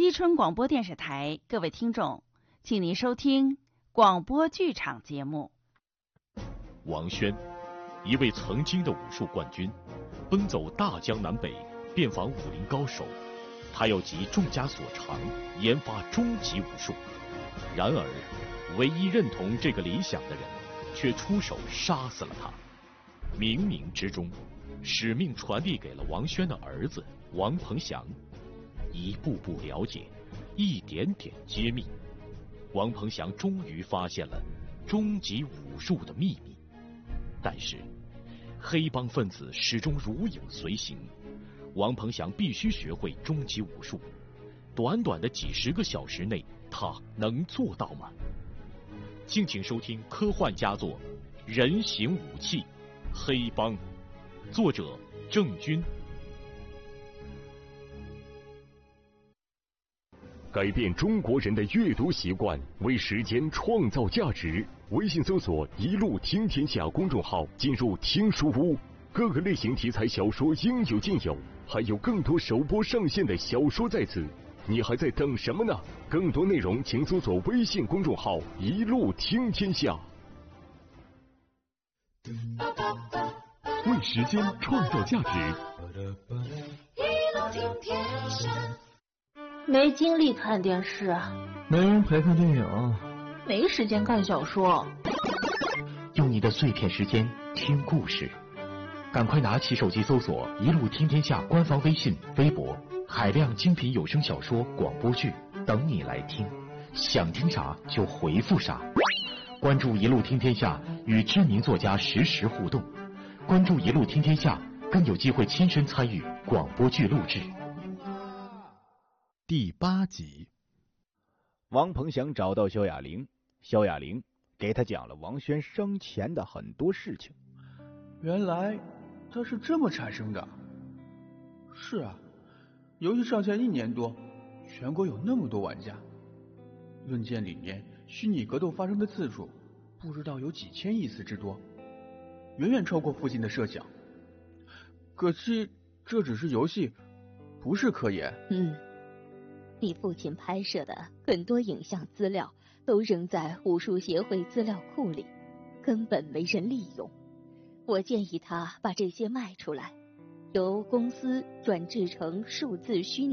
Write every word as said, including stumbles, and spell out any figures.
伊春广播电视台，各位听众，请您收听广播剧场节目。 王轩，一位曾经的武术冠军，奔走大江南北，遍访武林高手。他要集众家所长，研发终极武术。然而，唯一认同这个理想的人，却出手杀死了他。冥冥之中，使命传递给了王轩的儿子王鹏翔。一步步了解，一点点揭秘，王鹏翔终于发现了终极武术的秘密。但是，黑帮分子始终如影随形。王鹏翔必须学会终极武术，短短的几十个小时内，他能做到吗？敬请收听科幻佳作《人形武器黑帮》，作者郑钧。 改变中国人的阅读习惯，为时间创造价值。微信搜索“一路听天下”公众号，进入听书屋，各个类型题材小说应有尽有，还有更多首播上线的小说在此，你还在等什么呢？更多内容请搜索微信公众号“一路听天下”。为时间创造价值。 一路听天下。 没精力看电视， 没人陪看电影， 没时间看小说。 用你的碎片时间听故事，赶快拿起手机搜索“一路听天下”官方微信、微博，海量精品有声小说、广播剧等你来听。想听啥就回复啥。关注“一路听天下”，与知名作家实时互动。关注“一路听天下”，更有机会亲身参与广播剧录制。 第八集， 王鹏翔找到肖亚玲，肖亚玲给他讲了王轩生前的很多事情。 原来他是这么产生的。是啊，游戏上线一年多，全国有那么多玩家，论剑里面虚拟格斗发生的次数，不知道有几千亿次之多，远远超过父亲的设想。可惜这只是游戏，不是科研。 嗯。你父亲拍摄的很多影像资料都扔在武术协会资料库里，根本没人利用。我建议他把这些卖出来，由公司转制成数字虚拟